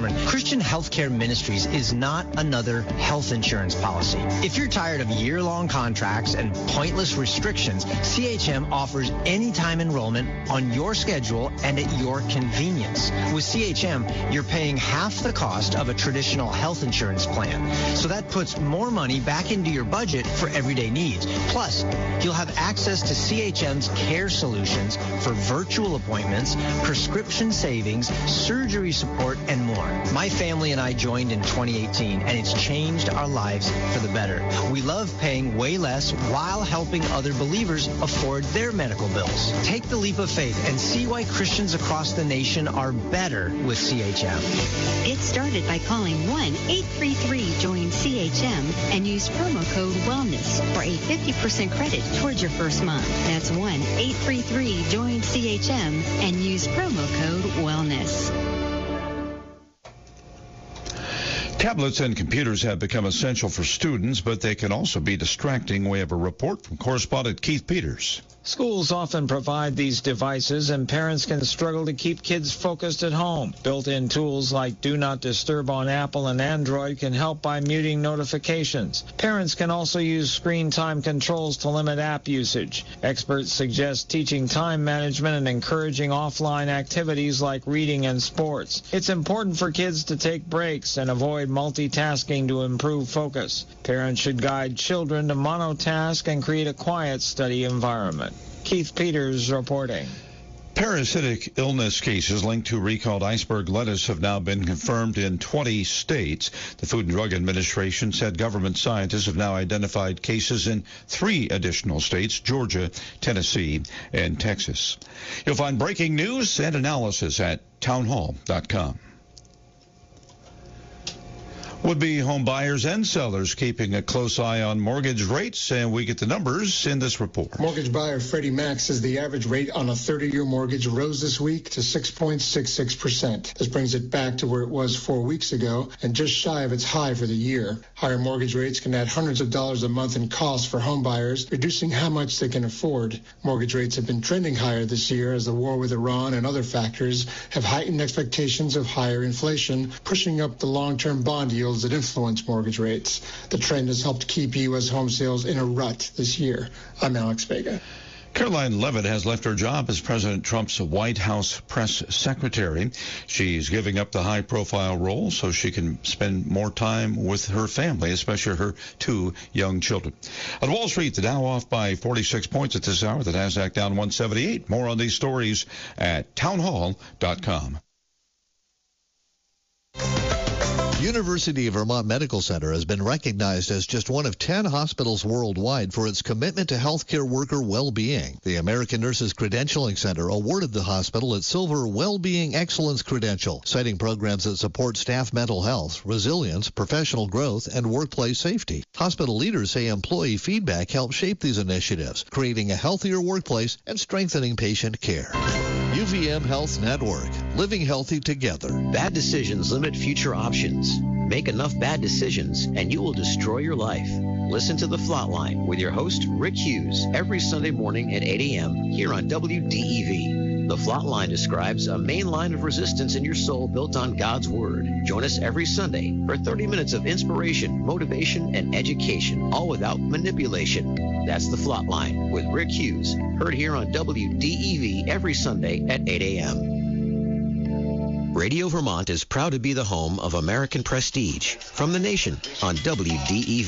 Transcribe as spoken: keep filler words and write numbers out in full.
Cameron, Christian Healthcare Ministries is not another health insurance policy. If you're tired of year-long contracts and pointless restrictions, C H M offers anytime enrollment on your schedule and at your convenience. With C H M, you're paying half the cost of a traditional health insurance plan. So that puts more money back into your budget for everyday needs. Plus, you'll have access to C H M's care solutions for virtual appointments, prescription savings, surgery support, and more. My family and I joined in twenty eighteen, and it's changed our lives for the better. We love paying way less while helping other believers afford their medical bills. Take the leap of faith and see why Christians across the nation are better with C H M. Get started by calling one eight three three join C H M and use promo code WELLNESS for a fifty percent credit towards your first month. That's one eight three three join C H M and use promo code WELLNESS. Tablets and computers have become essential for students, but they can also be distracting. We have a report from correspondent Keith Peters. Schools often provide these devices, and parents can struggle to keep kids focused at home. Built-in tools like Do Not Disturb on Apple and Android can help by muting notifications. Parents can also use screen time controls to limit app usage. Experts suggest teaching time management and encouraging offline activities like reading and sports. It's important for kids to take breaks and avoid multitasking to improve focus. Parents should guide children to monotask and create a quiet study environment. Keith Peters reporting. Parasitic illness cases linked to recalled iceberg lettuce have now been confirmed in twenty states. The Food and Drug Administration said government scientists have now identified cases in three additional states, Georgia, Tennessee, and Texas. You'll find breaking news and analysis at townhall dot com. Would-be home buyers and sellers keeping a close eye on mortgage rates, and we get the numbers in this report. Mortgage buyer Freddie Mac says the average rate on a thirty-year mortgage rose this week to six point six six percent. This brings it back to where it was four weeks ago and just shy of its high for the year. Higher mortgage rates can add hundreds of dollars a month in costs for home buyers, reducing how much they can afford. Mortgage rates have been trending higher this year as the war with Iran and other factors have heightened expectations of higher inflation, pushing up the long-term bond yields that influence mortgage rates. The trend has helped keep U S home sales in a rut this year. I'm Alex Vega. Caroline Leavitt has left her job as President Trump's White House press secretary. She's giving up the high-profile role so she can spend more time with her family, especially her two young children. On Wall Street, the Dow off by forty-six points at this hour. The Nasdaq down one seventy-eight. More on these stories at townhall dot com. University of Vermont Medical Center has been recognized as just one of ten hospitals worldwide for its commitment to healthcare worker well-being. The American Nurses Credentialing Center awarded the hospital its Silver Well-Being Excellence Credential, citing programs that support staff mental health, resilience, professional growth, and workplace safety. Hospital leaders say employee feedback helped shape these initiatives, creating a healthier workplace and strengthening patient care. U V M Health Network, living healthy together. Bad decisions limit future options. Make enough bad decisions and you will destroy your life. Listen to The Flatline with your host, Rick Hughes, every Sunday morning at eight a.m. here on W D E V. The Flatline describes a main line of resistance in your soul built on God's Word. Join us every Sunday for thirty minutes of inspiration, motivation, and education, all without manipulation. That's The Flatline with Rick Hughes, heard here on W D E V every Sunday at eight a.m. Radio Vermont is proud to be the home of American Prestige from the nation on W D E V.